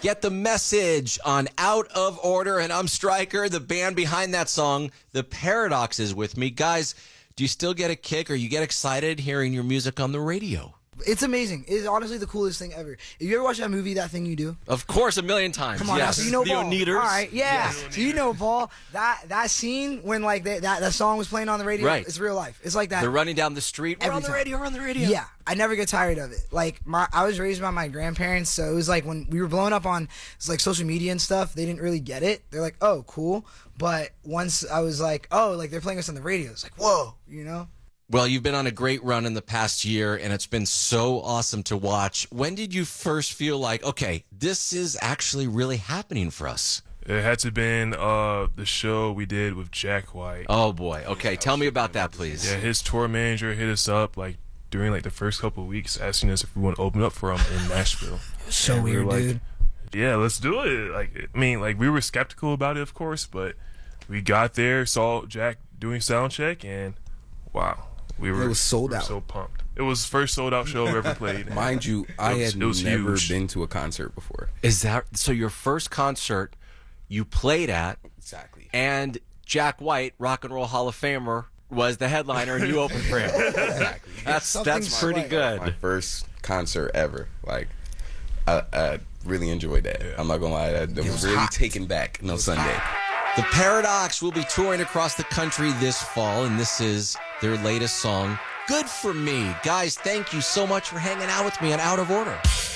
Get the message on Out of Order, and I'm Stryker, the band behind that song. The Paradox is with me. Guys, do you still get a kick or you get excited hearing your music on the radio? It's amazing. It's honestly the coolest thing ever. If you ever watch that movie, That Thing You Do? Of course, a million times. Come on, yes. now, so you know the Paul. Oneaters. All right, yeah. Yes. So you know Paul. That scene when like that song was playing on the radio, Right. It's real life. It's like that. They're running down the street. We're Every on the time. radio, we're on the radio. Yeah, I never get tired of it. Like I was raised by my grandparents, so it was like when we were blowing up on like social media and stuff, they didn't really get it. They're like, "Oh, cool." But once I was like, "Oh, like they're playing us on the radio," it's like, "Whoa," you know? Well, you've been on a great run in the past year, and it's been so awesome to watch. When did you first feel like, okay, this is actually really happening for us? It had to been the show we did with Jack White. Oh, boy. Okay, tell me about that, please. Yeah, his tour manager hit us up like during like the first couple of weeks, asking us if we want to open up for him in Nashville. So And we were weird, like, dude. Yeah, let's do it. Like, I mean, like we were skeptical about it, of course, but we got there, saw Jack doing sound check, and wow. It was sold out. So pumped. It was the first sold out show we ever played. Mind you, I had it was never huge. been to a concert before. Is that so? Your first concert you played at, Exactly. and Jack White, Rock and Roll Hall of Famer, was the headliner, and you opened for him. Exactly. That's Something's pretty right. good. My first concert ever. Like, I really enjoyed that. Yeah. I'm not gonna lie, that was really hot. taken back. No Sunday. The Paradox will be touring across the country this fall, and this is their latest song, Good For Me. Guys, thank you so much for hanging out with me on Out of Order.